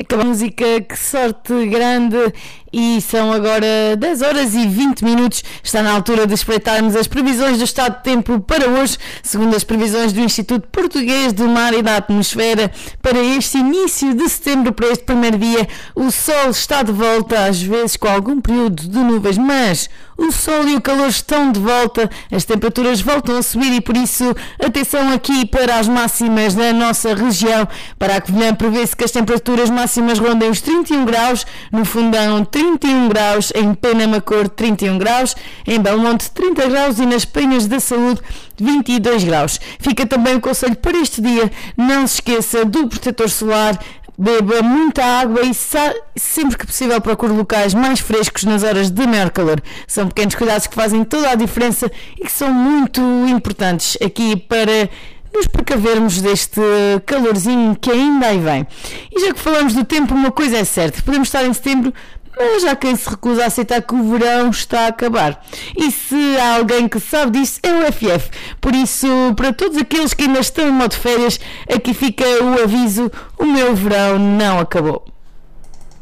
Acaba a música, que sorte grande, e são agora 10 horas e 20 minutos. Está na altura de espreitarmos as previsões do estado de tempo para hoje, segundo as previsões do Instituto Português do Mar e da Atmosfera. Para este início de setembro, para este primeiro dia, o sol está de volta, às vezes com algum período de nuvens, mas o sol e o calor estão de volta, as temperaturas voltam a subir e por isso atenção aqui para as máximas da nossa região. Para a Covilhã prevê-se que as temperaturas máximas rondem os 31 graus, no Fundão 31 graus, em Penamacor 31 graus, em Belmonte 30 graus e nas Penhas da Saúde 22 graus. Fica também o conselho para este dia: não se esqueça do protetor solar, beba muita água e sempre que possível procure locais mais frescos nas horas de maior calor. São pequenos cuidados que fazem toda a diferença e que são muito importantes aqui para nos precavermos deste calorzinho que ainda aí vem. E já que falamos do tempo, uma coisa é certa: podemos estar em setembro, mas há quem se recusa a aceitar que o verão está a acabar. E se há alguém que sabe disso, é o FF. Por isso, para todos aqueles que ainda estão em modo férias, aqui fica o aviso: o meu verão não acabou.